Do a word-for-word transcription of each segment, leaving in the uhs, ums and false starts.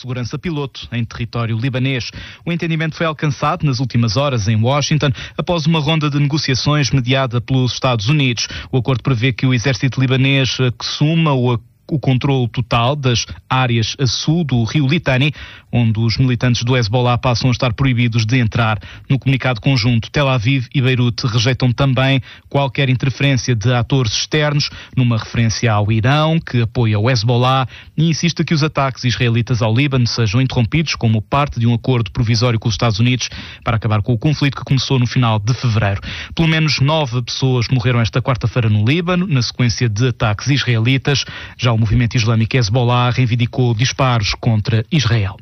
segurança piloto em território libanês. O entendimento foi alcançado nas últimas horas em Washington, após uma ronda de negociações mediada pelos Estados Unidos. O acordo prevê que o exército libanês assuma o acordo o controle total das áreas a sul do rio Litani, onde os militantes do Hezbollah passam a estar proibidos de entrar. No comunicado conjunto, Tel Aviv e Beirute rejeitam também qualquer interferência de atores externos, numa referência ao Irão, que apoia o Hezbollah, e insiste que os ataques israelitas ao Líbano sejam interrompidos como parte de um acordo provisório com os Estados Unidos para acabar com o conflito que começou no final de fevereiro. Pelo menos nove pessoas morreram esta quarta-feira no Líbano, na sequência de ataques israelitas. Já o movimento islâmico Hezbollah reivindicou disparos contra Israel.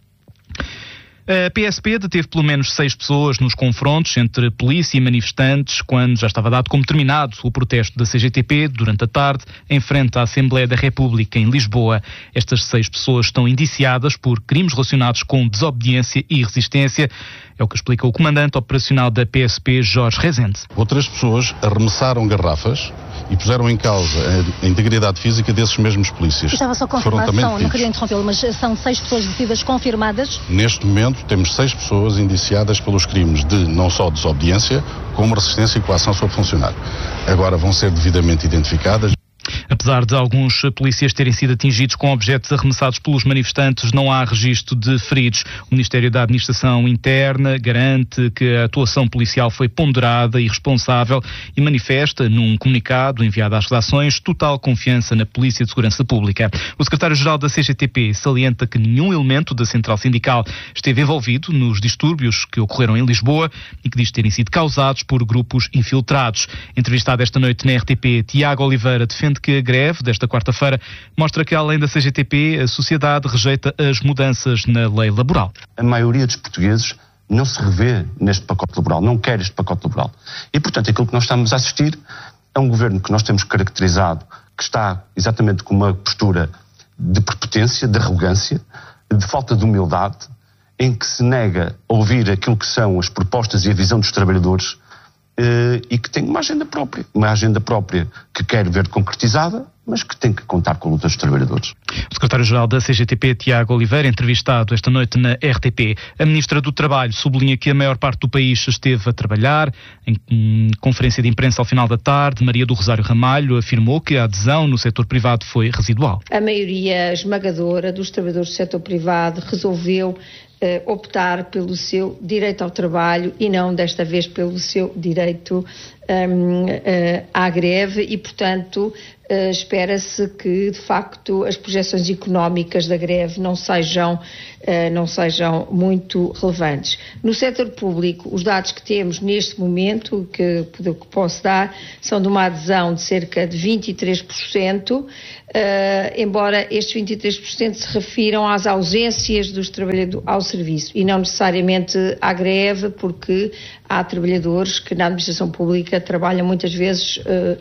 A P S P deteve pelo menos seis pessoas nos confrontos entre polícia e manifestantes quando já estava dado como terminado o protesto da C G T P durante a tarde em frente à Assembleia da República em Lisboa. Estas seis pessoas estão indiciadas por crimes relacionados com desobediência e resistência. É o que explica o comandante operacional da P S P, Jorge Rezende. Outras pessoas arremessaram garrafas e puseram em causa a integridade física desses mesmos polícias. Estava só confirmação, não queria interrompê-lo, mas são seis pessoas detidas confirmadas? Neste momento temos seis pessoas indiciadas pelos crimes de não só desobediência, como resistência e coação sobre funcionário. Agora vão ser devidamente identificadas. Apesar de alguns polícias terem sido atingidos com objetos arremessados pelos manifestantes, não há registro de feridos. O Ministério da Administração Interna garante que a atuação policial foi ponderada e responsável e manifesta, num comunicado enviado às redações, total confiança na Polícia de Segurança Pública. O secretário-geral da C G T P salienta que nenhum elemento da central sindical esteve envolvido nos distúrbios que ocorreram em Lisboa e que diz terem sido causados por grupos infiltrados. Entrevistado esta noite na R T P, Tiago Oliveira defende que a greve desta quarta-feira mostra que, além da C G T P, a sociedade rejeita as mudanças na lei laboral. A maioria dos portugueses não se revê neste pacote laboral, não quer este pacote laboral. E, portanto, aquilo que nós estamos a assistir é um governo que nós temos caracterizado, que está exatamente com uma postura de prepotência, de arrogância, de falta de humildade, em que se nega a ouvir aquilo que são as propostas e a visão dos trabalhadores, Uh, e que tem uma agenda própria, uma agenda própria que quer ver concretizada, mas que tem que contar com a luta dos trabalhadores. O secretário-geral da C G T P, Tiago Oliveira, entrevistado esta noite na R T P. A ministra do Trabalho sublinha que a maior parte do país esteve a trabalhar. Em, em conferência de imprensa ao final da tarde, Maria do Rosário Ramalho afirmou que a adesão no setor privado foi residual. A maioria esmagadora dos trabalhadores do setor privado resolveu Uh, optar pelo seu direito ao trabalho e não, desta vez, pelo seu direito um, uh, à greve e, portanto, uh, espera-se que, de facto, as projeções económicas da greve não sejam, uh, não sejam muito relevantes. No setor público, os dados que temos neste momento, que, que posso dar, são de uma adesão de cerca de vinte e três por cento, Uh, embora estes vinte e três por cento se refiram às ausências dos trabalhadores ao serviço e não necessariamente à greve, porque há trabalhadores que na administração pública trabalham muitas vezes uh, uh, uh,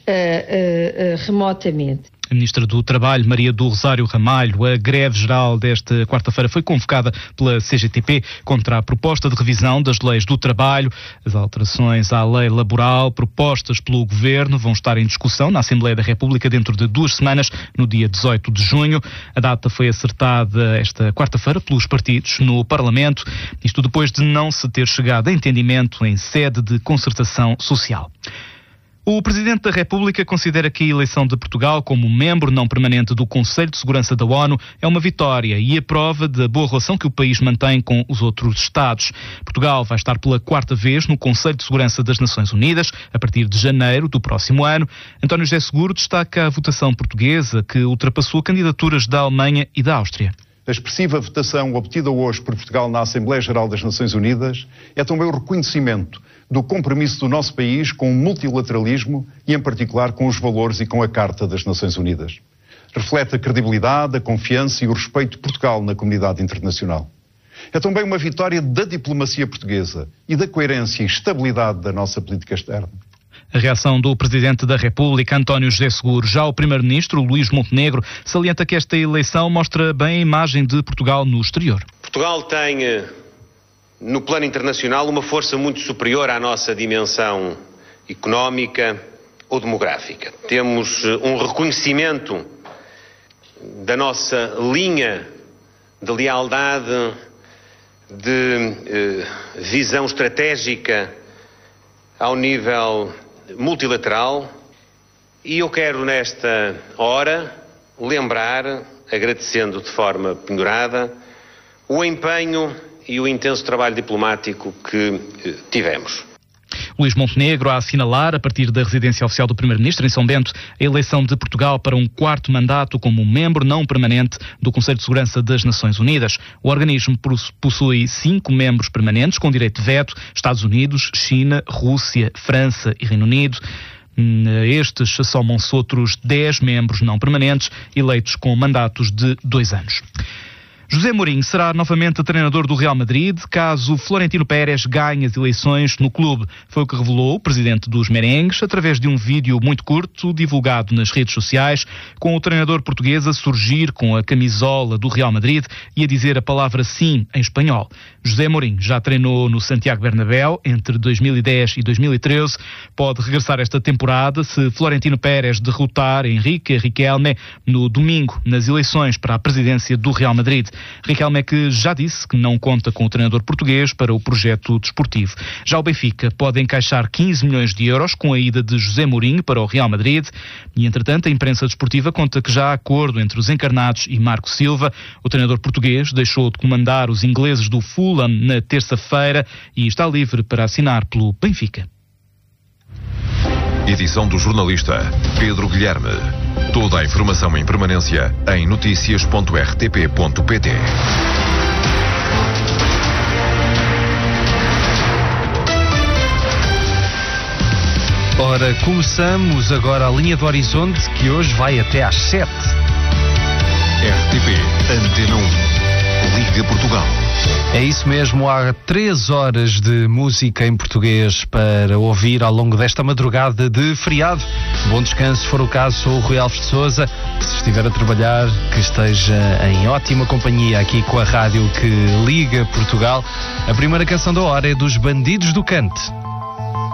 uh, remotamente. A ministra do Trabalho, Maria do Rosário Ramalho, a greve geral desta quarta-feira foi convocada pela C G T P contra a proposta de revisão das leis do trabalho. As alterações à lei laboral propostas pelo Governo vão estar em discussão na Assembleia da República dentro de duas semanas, no dia dezoito de junho. A data foi acertada esta quarta-feira pelos partidos no Parlamento, isto depois de não se ter chegado a entendimento em sede de concertação social. O Presidente da República considera que a eleição de Portugal como membro não permanente do Conselho de Segurança da ONU é uma vitória e a prova da boa relação que o país mantém com os outros Estados. Portugal vai estar pela quarta vez no Conselho de Segurança das Nações Unidas, a partir de janeiro do próximo ano. António José Seguro destaca a votação portuguesa, que ultrapassou candidaturas da Alemanha e da Áustria. A expressiva votação obtida hoje por Portugal na Assembleia Geral das Nações Unidas é também o reconhecimento do compromisso do nosso país com o multilateralismo e, em particular, com os valores e com a Carta das Nações Unidas. Reflete a credibilidade, a confiança e o respeito de Portugal na comunidade internacional. É também uma vitória da diplomacia portuguesa e da coerência e estabilidade da nossa política externa. A reação do Presidente da República, António José Seguro. Já o Primeiro-Ministro, Luís Montenegro, salienta que esta eleição mostra bem a imagem de Portugal no exterior. Portugal tem, no plano internacional, uma força muito superior à nossa dimensão económica ou demográfica. Temos um reconhecimento da nossa linha de lealdade, de eh, visão estratégica ao nível multilateral. E eu quero, nesta hora, lembrar, agradecendo de forma penhorada, o empenho e o intenso trabalho diplomático que eh, tivemos. Luís Montenegro a assinalar, a partir da residência oficial do Primeiro-Ministro em São Bento, a eleição de Portugal para um quarto mandato como membro não permanente do Conselho de Segurança das Nações Unidas. O organismo possui cinco membros permanentes com direito de veto: Estados Unidos, China, Rússia, França e Reino Unido. Estes somam-se outros dez membros não permanentes, eleitos com mandatos de dois anos. José Mourinho será novamente treinador do Real Madrid caso Florentino Pérez ganhe as eleições no clube. Foi o que revelou o presidente dos merengues através de um vídeo muito curto divulgado nas redes sociais, com o treinador português a surgir com a camisola do Real Madrid e a dizer a palavra sim em espanhol. José Mourinho já treinou no Santiago Bernabéu entre dois mil e dez e dois mil e treze. Pode regressar esta temporada se Florentino Pérez derrotar Henrique Riquelme no domingo nas eleições para a presidência do Real Madrid. Riquelme que já disse que não conta com o treinador português para o projeto desportivo. Já o Benfica pode encaixar quinze milhões de euros com a ida de José Mourinho para o Real Madrid e, entretanto, a imprensa desportiva conta que já há acordo entre os encarnados e Marco Silva. O treinador português deixou de comandar os ingleses do Fulham na terça-feira e está livre para assinar pelo Benfica. Edição do jornalista Pedro Guilherme. Toda a informação em permanência em notícias ponto r t p ponto p t. Ora, começamos agora a linha do horizonte, que hoje vai até às sete. R T P Antena um. Liga Portugal. É isso mesmo, há três horas de música em português para ouvir ao longo desta madrugada de feriado. Bom descanso, se for o caso. Sou o Rui Alves de Sousa. Se estiver a trabalhar, que esteja em ótima companhia aqui com a rádio que liga Portugal. A primeira canção da hora é dos Bandidos do Cante.